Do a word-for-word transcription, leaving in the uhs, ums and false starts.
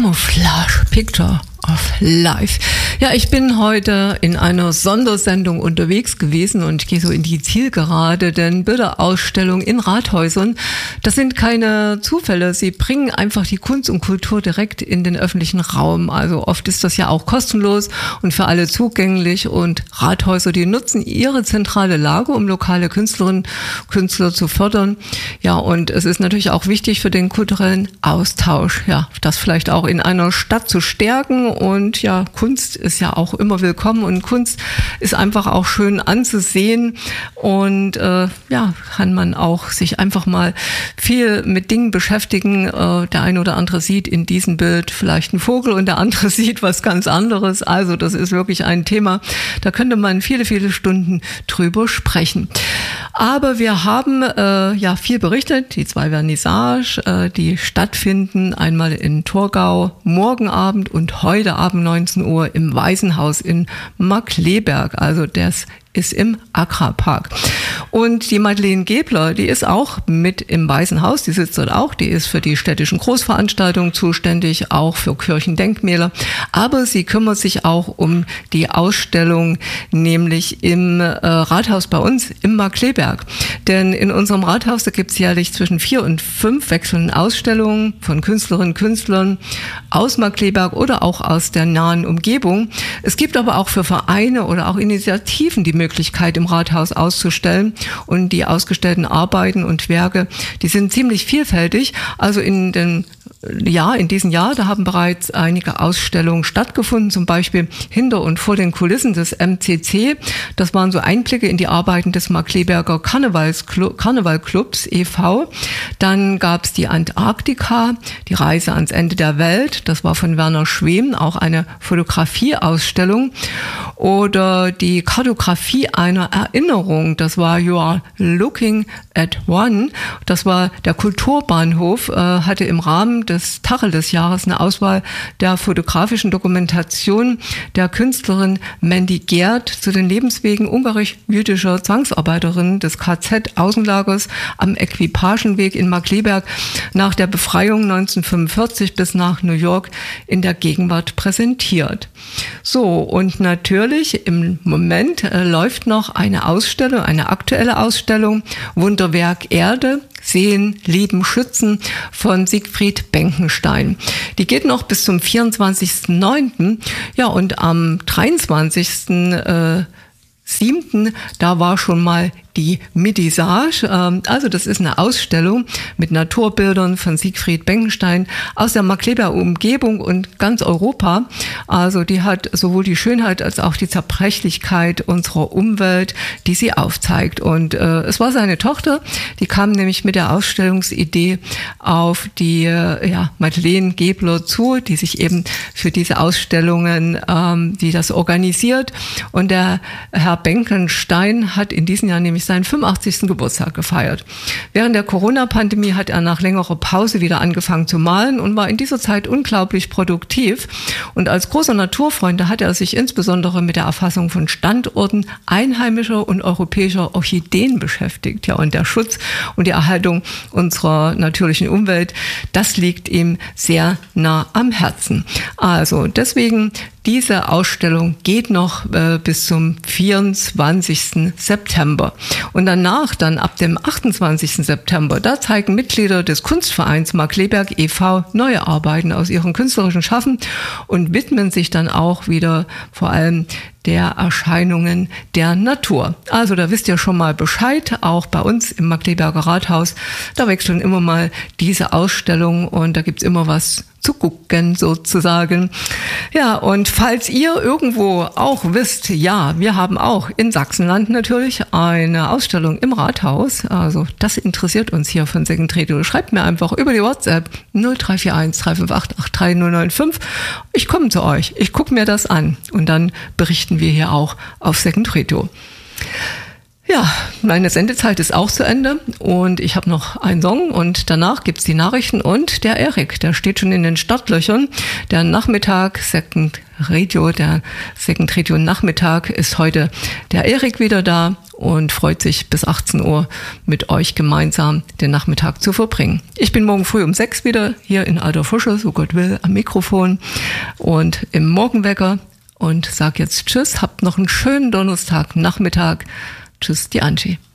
Camouflage Picture of Life. Ja, ich bin heute in einer Sondersendung unterwegs gewesen und gehe so in die Zielgerade, denn Bilderausstellungen in Rathäusern, das sind keine Zufälle. Sie bringen einfach die Kunst und Kultur direkt in den öffentlichen Raum. Also oft ist das ja auch kostenlos und für alle zugänglich, und Rathäuser, die nutzen ihre zentrale Lage, um lokale Künstlerinnen und Künstler zu fördern. Ja, und es ist natürlich auch wichtig für den kulturellen Austausch, ja, das vielleicht auch in einer Stadt zu stärken. Und ja, Kunst ist ja auch immer willkommen, und Kunst ist einfach auch schön anzusehen, und äh, ja, kann man auch sich einfach mal viel mit Dingen beschäftigen. Äh, der eine oder andere sieht in diesem Bild vielleicht einen Vogel und der andere sieht was ganz anderes. Also das ist wirklich ein Thema, da könnte man viele, viele Stunden drüber sprechen. Aber wir haben äh, ja viel berichtet, die zwei Vernissage, äh, die stattfinden, einmal in Torgau morgen Abend und heute Abend neunzehn Uhr im Waisenhaus in Markkleeberg. Also das ist im Agra-Park. Und die Madeleine Gebler, die ist auch mit im Waisenhaus, die sitzt dort auch, die ist für die städtischen Großveranstaltungen zuständig, auch für Kirchendenkmäler, aber sie kümmert sich auch um die Ausstellung, nämlich im äh, Rathaus bei uns, im Markkleeberg. Denn in unserem Rathaus, da gibt es jährlich zwischen vier und fünf wechselnden Ausstellungen von Künstlerinnen und Künstlern aus Markkleeberg oder auch aus der nahen Umgebung. Es gibt aber auch für Vereine oder auch Initiativen die Möglichkeit, im Rathaus auszustellen, und die ausgestellten Arbeiten und Werke, die sind ziemlich vielfältig. Also in den Ja, in diesem Jahr, da haben bereits einige Ausstellungen stattgefunden, zum Beispiel hinter und vor den Kulissen des M C C. Das waren so Einblicke in die Arbeiten des Markkleeberger Karnevalclubs e V Dann gab es die Antarktika, die Reise ans Ende der Welt. Das war von Werner Schwem, auch eine Fotografieausstellung. Oder die Kartografie einer Erinnerung. Das war You Are Looking at One. Das war der Kulturbahnhof, äh, hatte im Rahmen des Tachel des Jahres eine Auswahl der fotografischen Dokumentation der Künstlerin Mandy Gerd zu den Lebenswegen ungarisch-jüdischer Zwangsarbeiterinnen des K Z-Außenlagers am Equipagenweg in Markkleeberg nach der Befreiung neunzehnhundertfünfundvierzig bis nach New York in der Gegenwart präsentiert. So, und natürlich im Moment äh, läuft noch eine Ausstellung, eine aktuelle Ausstellung, Wunderwerk Erde, Sehen, Lieben, Schützen von Siegfried Benkenstein. Die geht noch bis zum vierundzwanzigsten neunten Ja, und am dreiundzwanzigsten siebten da war schon mal die Midisage. Also das ist eine Ausstellung mit Naturbildern von Siegfried Benkenstein aus der Markkleeberger Umgebung und ganz Europa. Also die hat sowohl die Schönheit als auch die Zerbrechlichkeit unserer Umwelt, die sie aufzeigt. Und äh, es war seine Tochter, die kam nämlich mit der Ausstellungsidee auf die äh, ja, Madeleine Gebler zu, die sich eben für diese Ausstellungen, ähm, die das organisiert. Und der Herr Benkenstein hat in diesem Jahr nämlich seinen fünfundachtzigsten Geburtstag gefeiert. Während der Corona-Pandemie hat er nach längerer Pause wieder angefangen zu malen und war in dieser Zeit unglaublich produktiv. Und als großer Naturfreund hat er sich insbesondere mit der Erfassung von Standorten einheimischer und europäischer Orchideen beschäftigt. Ja, und der Schutz und die Erhaltung unserer natürlichen Umwelt, das liegt ihm sehr nah am Herzen. Also deswegen, diese Ausstellung geht noch äh, bis zum vierundzwanzigsten September. Und danach, dann ab dem achtundzwanzigsten September, da zeigen Mitglieder des Kunstvereins Markkleeberg e V neue Arbeiten aus ihrem künstlerischen Schaffen und widmen sich dann auch wieder vor allem der Erscheinungen der Natur. Also da wisst ihr schon mal Bescheid, auch bei uns im Markkleeberger Rathaus, da wechseln immer mal diese Ausstellungen und da gibt's immer was zu gucken sozusagen. Ja, und falls ihr irgendwo auch wisst, ja, wir haben auch in Sachsenland natürlich eine Ausstellung im Rathaus, also das interessiert uns hier von Second Radio. Schreibt mir einfach über die WhatsApp null drei vier eins drei fünf acht acht drei null neun fünf. Ich komme zu euch, ich gucke mir das an und dann berichten wir hier auch auf Second Radio. Ja, meine Sendezeit ist auch zu Ende und ich habe noch einen Song und danach gibt's die Nachrichten und der Erik, der steht schon in den Startlöchern. Der Nachmittag, Second Radio, der Second Radio Nachmittag ist heute der Erik wieder da und freut sich bis achtzehn Uhr mit euch gemeinsam den Nachmittag zu verbringen. Ich bin morgen früh um sechs wieder hier in Alter Frische, so Gott will, am Mikrofon und im Morgenwecker und sag jetzt Tschüss, habt noch einen schönen Donnerstag Nachmittag. Tschüss, die Angie.